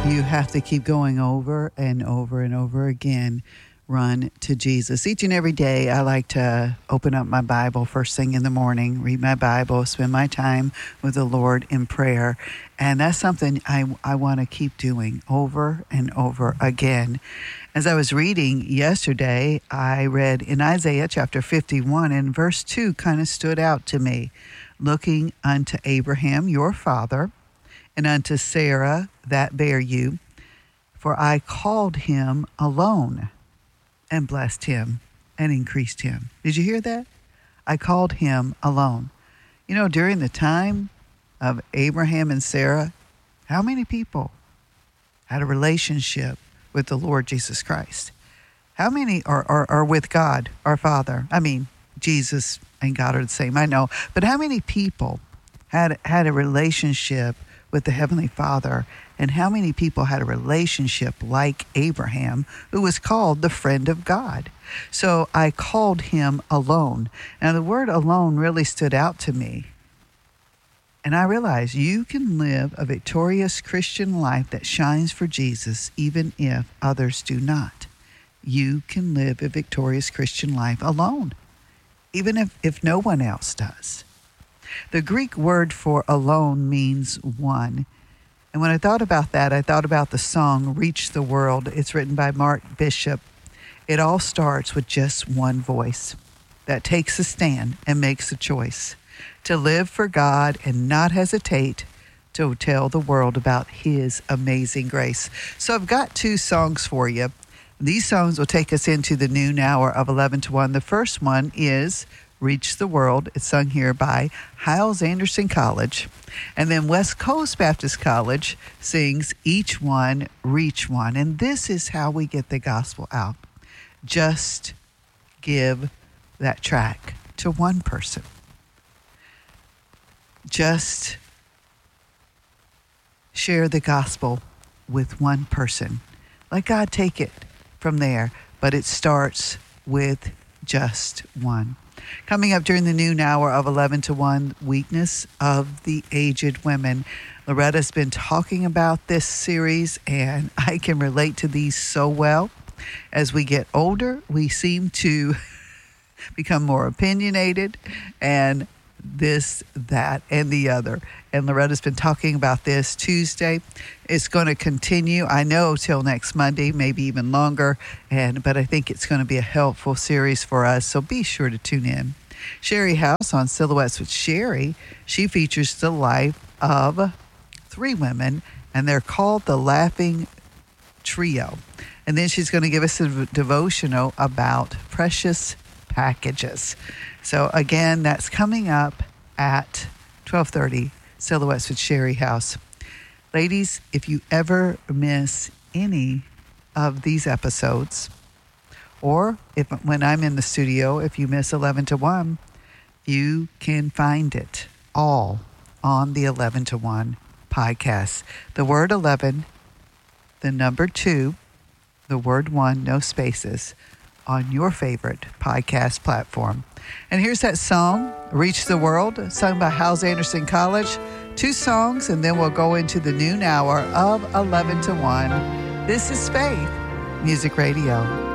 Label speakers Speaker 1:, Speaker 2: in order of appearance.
Speaker 1: You have to keep going over and over and over again. Run to Jesus. Each and every day, I like to open up my Bible first thing in the morning, read my Bible, spend my time with the Lord in prayer. And that's something I want to keep doing over and over again. As I was reading yesterday, I read in Isaiah chapter 51, and verse 2 kind of stood out to me. Looking unto Abraham, your father, and unto Sarah that bare you, for I called him alone, and blessed him and increased him. Did you hear that? I called him alone. You know, during the time of Abraham and Sarah, how many people had a relationship with the Lord Jesus Christ? How many are with God, our Father? I mean, Jesus and God are the same, I know. But how many people had a relationship with the Heavenly Father? And how many people had a relationship like Abraham, who was called the friend of God? So I called him alone. Now, the word alone really stood out to me. And I realized you can live a victorious Christian life that shines for Jesus, even if others do not. You can live a victorious Christian life alone, even if no one else does. The Greek word for alone means one. And when I thought about that, I thought about the song, Reach the World. It's written by Mark Bishop. It all starts with just one voice that takes a stand and makes a choice to live for God and not hesitate to tell the world about his amazing grace. So I've got two songs for you. These songs will take us into the noon hour of 11 to 1. The first one is Reach the World. It's sung here by Hyles-Anderson College. And then West Coast Baptist College sings Each One, Reach One. And this is how we get the gospel out. Just give that track to one person. Just share the gospel with one person. Let God take it from there. But it starts with just one. Coming up during the noon hour of 11 to 1, Weakness of the Aged Women. Loretta's been talking about this series, and I can relate to these so well. As we get older, we seem to become more opinionated, and this, that, and the other. And Loretta's been talking about this Tuesday. It's going to continue, I know, till next Monday, maybe even longer. But I think it's going to be a helpful series for us. So be sure to tune in. Sherry House on Silhouettes with Sherry. She features the life of three women, and they're called the Laughing Trio. And then she's going to give us a devotional about precious packages. So again, that's coming up at 12:30, Silhouettes with Sherry House. Ladies, if you ever miss any of these episodes, or when I'm in the studio, if you miss 11 to 1, you can find it all on the 11 to 1 podcast. The word 11, the number 2, the word 1, no spaces, on your favorite podcast platform. And here's that song, Reach the World, sung by Hyles-Anderson College. 2 songs, and then we'll go into the noon hour of 11 to 1. This is Faith Music Radio.